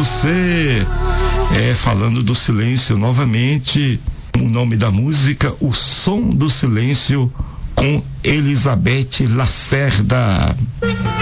você. Falando do silêncio novamente, o nome da música, O Som do Silêncio, com Elizabeth Lacerda.